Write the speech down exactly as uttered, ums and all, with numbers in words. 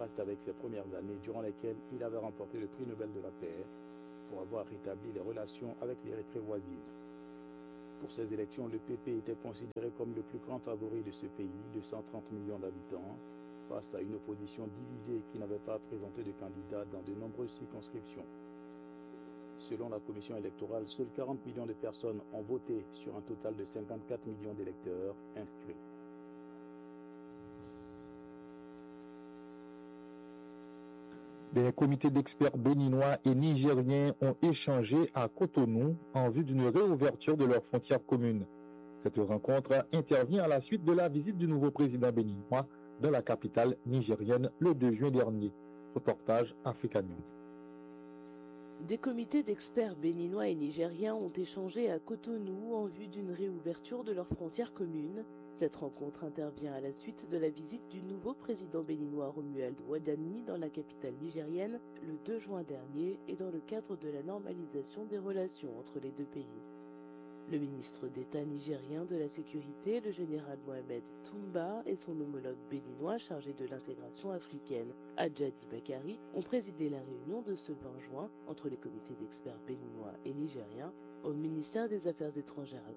contraste avec ses premières années durant lesquelles il avait remporté le prix Nobel de la paix pour avoir rétabli les relations avec l'Érythrée voisine. Pour ces élections, le P P était considéré comme le plus grand favori de ce pays de cent trente millions d'habitants, face à une opposition divisée qui n'avait pas présenté de candidat dans de nombreuses circonscriptions. Selon la commission électorale, seuls quarante millions de personnes ont voté sur un total de cinquante-quatre millions d'électeurs inscrits. Des comités d'experts béninois et nigériens ont échangé à Cotonou en vue d'une réouverture de leurs frontières communes. Cette rencontre intervient à la suite de la visite du nouveau président béninois dans la capitale nigérienne le deux juin dernier. Reportage Africa News. Des comités d'experts béninois et nigériens ont échangé à Cotonou en vue d'une réouverture de leurs frontières communes. Cette rencontre intervient à la suite de la visite du nouveau président béninois Romuald Wadani dans la capitale nigérienne le deux juin dernier et dans le cadre de la normalisation des relations entre les deux pays. Le ministre d'État nigérien de la Sécurité, le général Mohamed Toumba, et son homologue béninois chargé de l'intégration africaine, Adjadi Bakari, ont présidé la réunion de ce vingt juin entre les comités d'experts béninois et nigériens au ministère des Affaires étrangères à